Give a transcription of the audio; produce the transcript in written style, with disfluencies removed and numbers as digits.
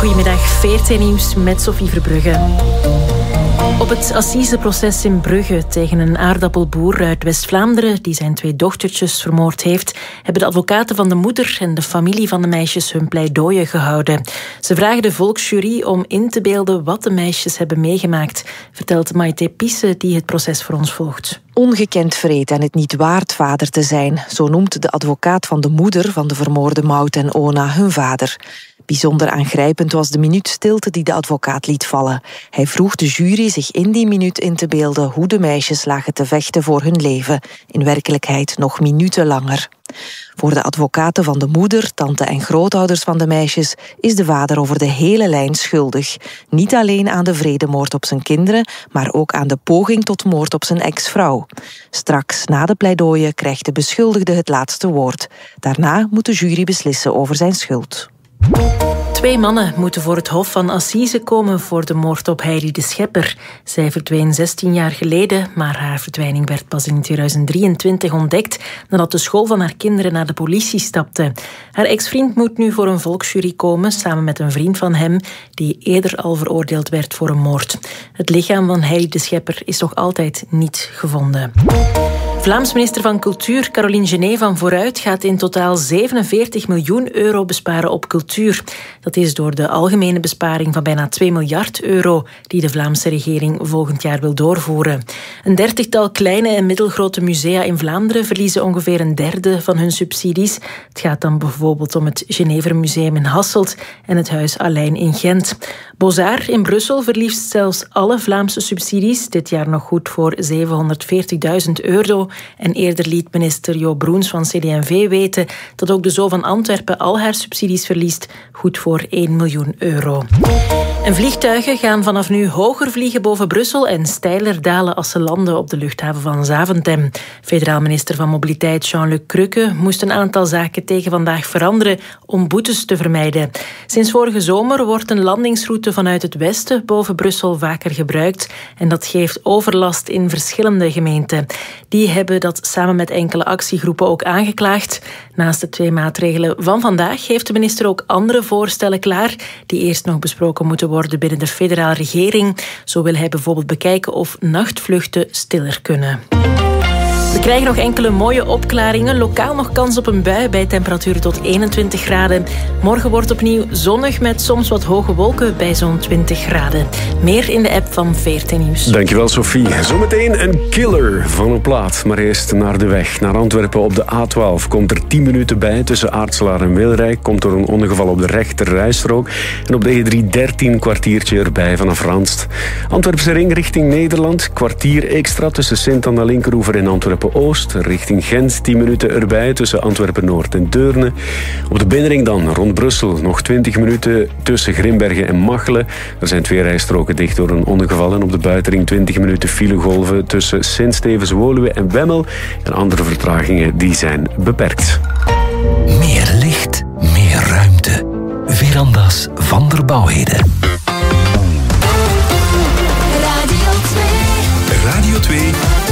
Goedemiddag, VRT Nieuws met Sophie Verbrugge. Op het assiseproces in Brugge tegen een aardappelboer uit West-Vlaanderen die zijn 2 dochtertjes vermoord heeft, hebben de advocaten van de moeder en de familie van de meisjes hun pleidooien gehouden. Ze vragen de volksjury om in te beelden wat de meisjes hebben meegemaakt, vertelt Maite Pisse die het proces voor ons volgt. Ongekend wreed en het niet waard vader te zijn, zo noemt de advocaat van de moeder van de vermoorde Maud en Ona hun vader. Bijzonder aangrijpend was de minuut stilte die de advocaat liet vallen. Hij vroeg de jury zich in die minuut in te beelden hoe de meisjes lagen te vechten voor hun leven, in werkelijkheid nog minuten langer. Voor de advocaten van de moeder, tante en grootouders van de meisjes is de vader over de hele lijn schuldig. Niet alleen aan de vredemoord op zijn kinderen, maar ook aan de poging tot moord op zijn ex-vrouw. Straks, na de pleidooien, krijgt de beschuldigde het laatste woord. Daarna moet de jury beslissen over zijn schuld. 2 mannen moeten voor het Hof van Assise komen voor de moord op Heidi de Schepper. Zij verdween 16 jaar geleden, maar haar verdwijning werd pas in 2023 ontdekt nadat de school van haar kinderen naar de politie stapte. Haar ex-vriend moet nu voor een volksjury komen, samen met een vriend van hem, die eerder al veroordeeld werd voor een moord. Het lichaam van Heidi de Schepper is nog altijd niet gevonden. Vlaams minister van Cultuur Caroline Genet van Vooruit gaat in totaal 47 miljoen euro besparen op cultuur. Dat is door de algemene besparing van bijna 2 miljard euro die de Vlaamse regering volgend jaar wil doorvoeren. Een 30-tal kleine en middelgrote musea in Vlaanderen verliezen ongeveer een derde van hun subsidies. Het gaat dan bijvoorbeeld om het Genevermuseum in Hasselt en het Huis Allein in Gent. Beaux-Arts in Brussel verliest zelfs alle Vlaamse subsidies, dit jaar nog goed voor 740.000 euro. En eerder liet minister Jo Broens van CD&V weten dat ook de Zoo van Antwerpen al haar subsidies verliest, goed voor 1 miljoen euro. En vliegtuigen gaan vanaf nu hoger vliegen boven Brussel en steiler dalen als ze landen op de luchthaven van Zaventem. Federaal minister van Mobiliteit Jean-Luc Crukke moest een aantal zaken tegen vandaag veranderen om boetes te vermijden. Sinds vorige zomer wordt een landingsroute vanuit het westen boven Brussel vaker gebruikt en dat geeft overlast in verschillende gemeenten. Die hebben dat samen met enkele actiegroepen ook aangeklaagd. Naast de 2 maatregelen van vandaag heeft de minister ook andere voorstellen klaar die eerst nog besproken moeten worden binnen de federale regering. Zo wil hij bijvoorbeeld bekijken of nachtvluchten stiller kunnen. We krijgen nog enkele mooie opklaringen. Lokaal nog kans op een bui bij temperaturen tot 21 graden. Morgen wordt opnieuw zonnig met soms wat hoge wolken bij zo'n 20 graden. Meer in de app van VRT Nieuws. Dankjewel, Sophie. Zometeen een killer van een plaat. Maar eerst naar de weg. Naar Antwerpen op de A12 komt er 10 minuten bij. Tussen Aartselaar en Wilrijk komt er een ongeval op de rechter rijstrook. En op de E3 13 kwartiertje erbij vanaf Randst. Antwerpse ring richting Nederland. Kwartier extra tussen Sint-Anna Linkeroever en Antwerpen-Oost. Richting Gent 10 minuten erbij tussen Antwerpen-Noord en Deurne. Op de binnenring dan rond Brussel nog 20 minuten tussen Grimbergen en Machelen. Er zijn 2 rijstroken dicht door een ongeval. En op de buitenring 20 minuten filegolven tussen Sint-Stevens-Woluwe en Wemmel. En andere vertragingen die zijn beperkt. Meer licht, meer ruimte. Verandas van der Bouwheden. Radio 2. Radio 2